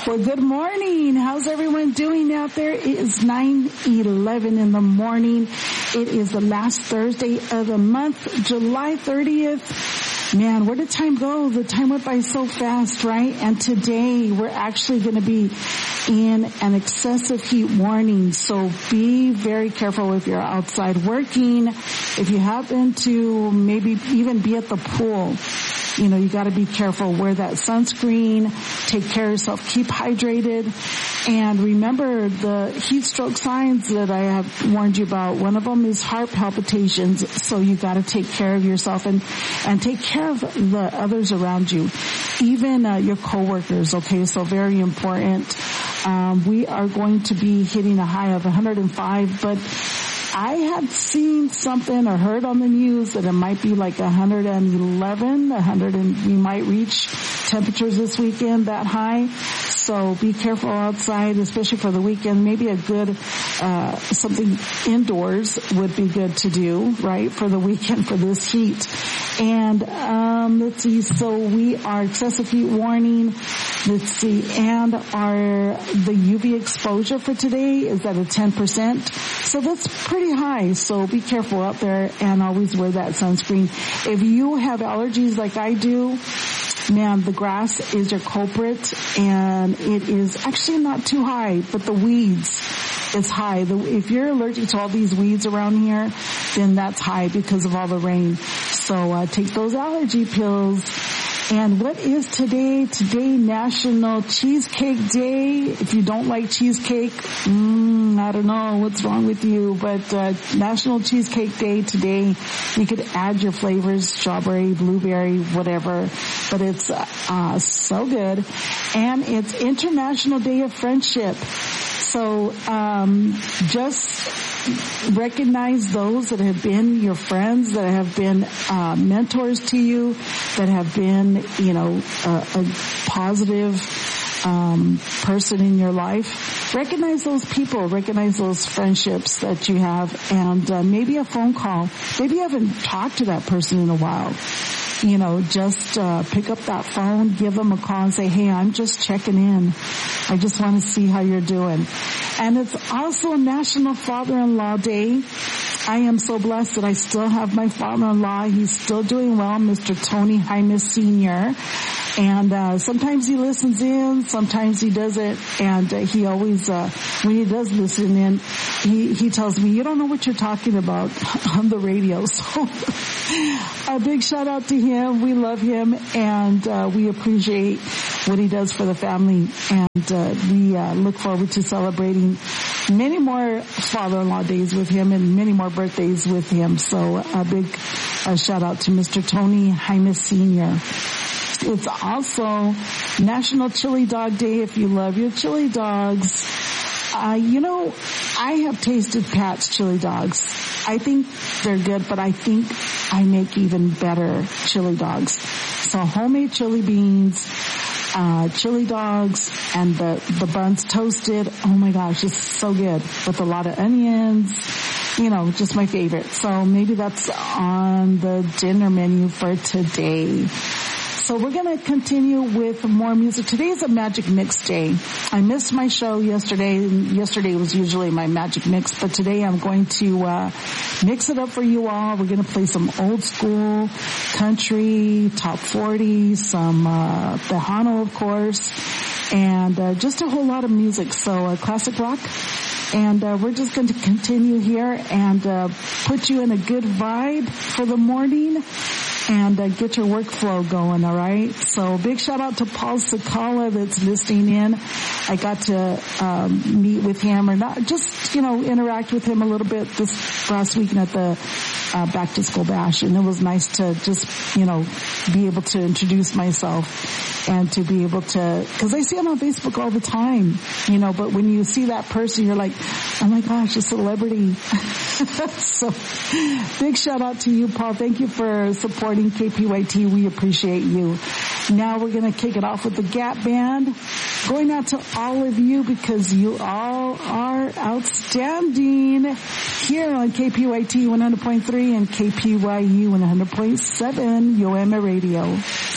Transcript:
Well, good morning. How's everyone doing out there? It is 9:11 in the morning. It is the last Thursday of the month, July 30th. Man, where did time go? The time went by so fast, right? And today we're actually going to be in an excessive heat warning. So be very careful if you're outside working. If you happen to maybe even be at the pool, you got to be careful. Wear that sunscreen. Take care of yourself. Keep hydrated. And remember the heat stroke signs that I have warned you about. One of them is heart palpitations. So you got to take care of yourself and take care of the others around you, even your coworkers. Okay, so very important. We are going to be hitting a high of 105, but I had seen something or heard on the news that it might be like 111, we might reach temperatures this weekend that high. So be careful outside, especially for the weekend. Maybe a good, something indoors would be good to do, right, for the weekend for this heat. And, let's see, so we are excessive heat warning. Let's see, and the UV exposure for today is at a 10%. So that's pretty high. So be careful out there and always wear that sunscreen. If you have allergies like I do, man, the grass is your culprit, and it is actually not too high, but the weeds is high. If you're allergic to all these weeds around here, then that's high because of all the rain. So take those allergy pills. And what is today? Today, National Cheesecake Day. If you don't like cheesecake, I don't know what's wrong with you, but National Cheesecake Day today. You could add your flavors, strawberry, blueberry, whatever, but it's so good. And it's International Day of Friendship. So just recognize those that have been your friends, that have been mentors to you, that have been, a positive person in your life. Recognize those people, recognize those friendships that you have, and maybe a phone call. Maybe you haven't talked to that person in a while. Just pick up that phone, give them a call and say, hey, I'm just checking in. I just want to see how you're doing. And it's also National Father-in-Law Day. I am so blessed that I still have my father-in-law. He's still doing well, Mr. Tony Jaimes Sr. And sometimes he listens in, sometimes he doesn't. And he always, when he does listen in, he tells me, you don't know what you're talking about on the radio. So a big shout out to him. We love him, and we appreciate what he does for the family. And we look forward to celebrating many more father-in-law days with him and many more birthdays with him. So a big shout out to Mr. Tony Jaimes Sr. It's also National Chili Dog Day if you love your chili dogs. I have tasted Pat's chili dogs. I think they're good, but I think I make even better chili dogs. So homemade chili beans, chili dogs, and the buns toasted. Oh my gosh, it's so good with a lot of onions. Just my favorite. So maybe that's on the dinner menu for today. So we're going to continue with more music. Today is a Magic Mix Day. I missed my show yesterday. Yesterday was usually my Magic Mix, but today I'm going to mix it up for you all. We're going to play some old school, country, top 40, some Tejano, of course, and just a whole lot of music. So classic rock. And we're just going to continue here and put you in a good vibe for the morning and get your workflow going, all right? So big shout out to Paul Sakala that's listening in. I got to meet with him, or not, just, interact with him a little bit this last weekend at the Back to School Bash. And it was nice to just, be able to introduce myself and to be able to, because I see him on Facebook all the time, but when you see that person, you're like, oh my gosh, a celebrity. So big shout out to you, Paul. Thank you for supporting KPYT. We appreciate you. Now we're going to kick it off with the Gap Band. Going out to all of you because you all are outstanding here on KPYT 100.3 and KPYU 100.7, Yoema Radio.